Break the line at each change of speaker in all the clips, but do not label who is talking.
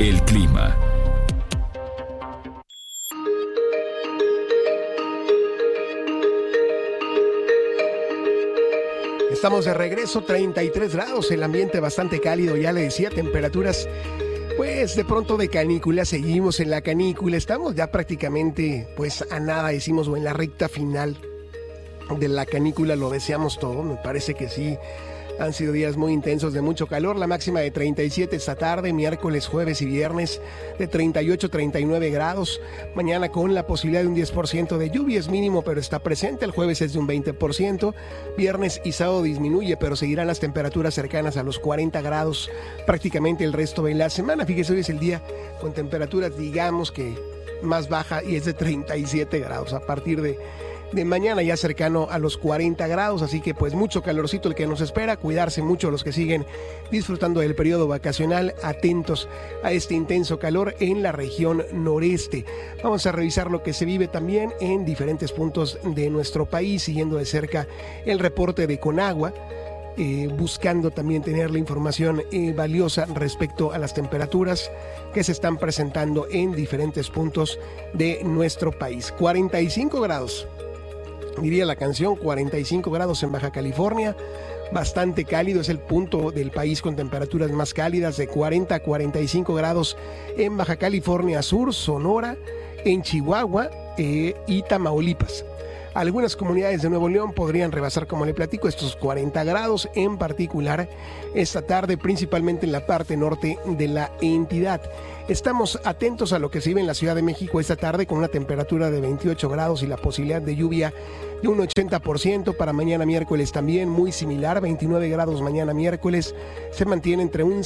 El clima.
Estamos de regreso, 33 grados, el ambiente bastante cálido, ya le decía, temperaturas pues de pronto de canícula, seguimos en la canícula, estamos ya prácticamente pues a nada, decimos, o en la recta final de la canícula, lo deseamos todo, me parece que sí. Han sido días muy intensos de mucho calor, la máxima de 37 esta tarde, miércoles, jueves y viernes de 38, 39 grados. Mañana con la posibilidad de un 10% de lluvia, es mínimo pero está presente, el jueves es de un 20%, viernes y sábado disminuye pero seguirán las temperaturas cercanas a los 40 grados prácticamente el resto de la semana. Fíjese, hoy es el día con temperaturas digamos que más baja y es de 37 grados a partir de mañana ya cercano a los 40 grados, así que pues mucho calorcito el que nos espera, cuidarse mucho los que siguen disfrutando del periodo vacacional, atentos a este intenso calor en la región noreste. Vamos a revisar lo que se vive también en diferentes puntos de nuestro país, siguiendo de cerca el reporte de Conagua, buscando también tener la información valiosa respecto a las temperaturas que se están presentando en diferentes puntos de nuestro país. 45 grados. Diría la canción, 45 grados en Baja California, bastante cálido, es el punto del país con temperaturas más cálidas de 40 a 45 grados en Baja California Sur, Sonora, en Chihuahua y Tamaulipas. Algunas comunidades de Nuevo León podrían rebasar, como le platico, estos 40 grados, en particular esta tarde, principalmente en la parte norte de la entidad. Estamos atentos a lo que se vive en la Ciudad de México esta tarde con una temperatura de 28 grados y la posibilidad de lluvia de un 80%. Para mañana miércoles también muy similar, 29 grados mañana miércoles. Se mantiene entre un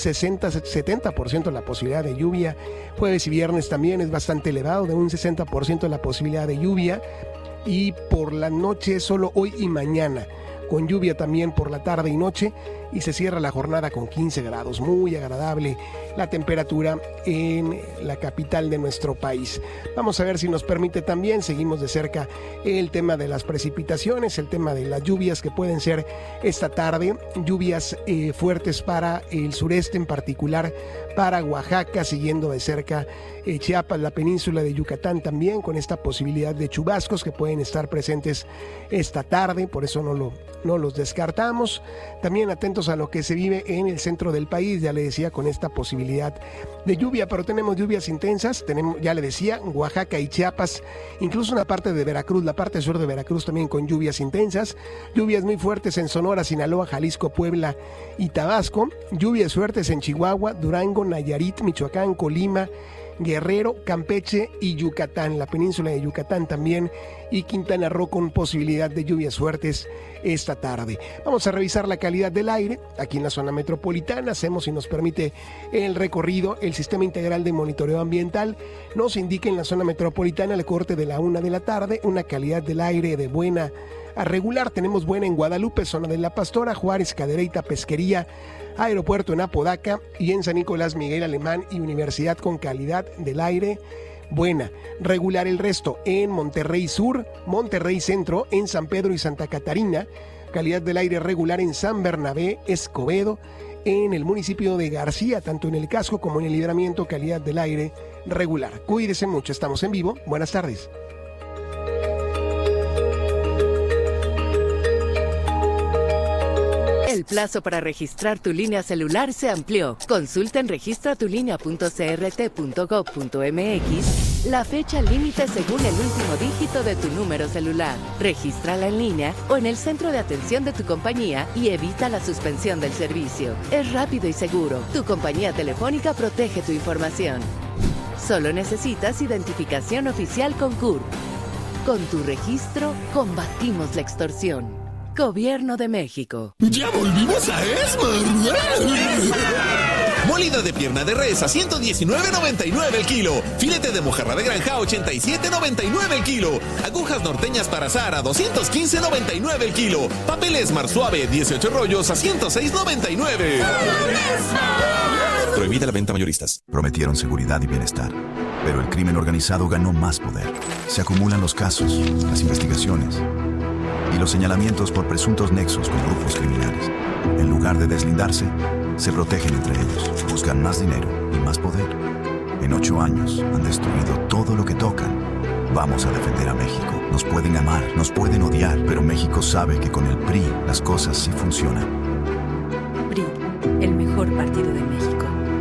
60-70% la posibilidad de lluvia. Jueves y viernes también es bastante elevado, de un 60% la posibilidad de lluvia. Y por la noche solo hoy y mañana, con lluvia también por la tarde y noche, y se cierra la jornada con 15 grados, muy agradable la temperatura en la capital de nuestro país. Vamos a ver si nos permite también, seguimos de cerca el tema de las precipitaciones, el tema de las lluvias que pueden ser esta tarde, lluvias fuertes para el sureste, en particular para Oaxaca, siguiendo de cerca Chiapas, la península de Yucatán también, con esta posibilidad de chubascos que pueden estar presentes esta tarde, por eso no los descartamos. También atentos a lo que se vive en el centro del país, ya le decía, con esta posibilidad de lluvia, pero tenemos lluvias intensas, tenemos, ya le decía, Oaxaca y Chiapas, incluso una parte de Veracruz, la parte sur de Veracruz también con lluvias intensas, lluvias muy fuertes en Sonora, Sinaloa, Jalisco, Puebla y Tabasco, lluvias fuertes en Chihuahua, Durango, Nayarit, Michoacán, Colima, Guerrero, Campeche y Yucatán, la península de Yucatán también, y Quintana Roo con posibilidad de lluvias fuertes esta tarde. Vamos a revisar la calidad del aire aquí en la zona metropolitana. Hacemos, si nos permite, el recorrido. El sistema integral de monitoreo ambiental nos indica en la zona metropolitana el corte de la 1 de la tarde, una calidad del aire de buena a regular. Tenemos buena en Guadalupe, zona de La Pastora, Juárez, Cadereyta, Pesquería, Aeropuerto en Apodaca y en San Nicolás, Miguel Alemán y Universidad, con calidad del aire buena. Regular el resto en Monterrey Sur, Monterrey Centro, en San Pedro y Santa Catarina. Calidad del aire regular en San Bernabé, Escobedo, en el municipio de García, tanto en el casco como en el libramiento, calidad del aire regular. Cuídese mucho, estamos en vivo. Buenas tardes.
El plazo para registrar tu línea celular se amplió. Consulta en registratulinea.crt.gov.mx la fecha límite según el último dígito de tu número celular. Regístrala en línea o en el centro de atención de tu compañía y evita la suspensión del servicio. Es rápido y seguro. Tu compañía telefónica protege tu información. Solo necesitas identificación oficial con CURP. Con tu registro, combatimos la extorsión. Gobierno de México.
¡Ya volvimos a Esmar! Molida de pierna de res a $119.99 el kilo. Filete de mojarra de granja a $87.99 el kilo. Agujas norteñas para azar a $215.99 el kilo. Papel Esmar suave, 18 rollos a $106.99. Prohibida la venta a mayoristas.
Prometieron seguridad y bienestar, pero el crimen organizado ganó más poder. Se acumulan los casos, las investigaciones y los señalamientos por presuntos nexos con grupos criminales. En lugar de deslindarse, se protegen entre ellos, buscan más dinero y más poder. En 8 años han destruido todo lo que tocan. Vamos a defender a México. Nos pueden amar, nos pueden odiar, pero México sabe que con el PRI las cosas sí funcionan.
PRI, el mejor partido de México.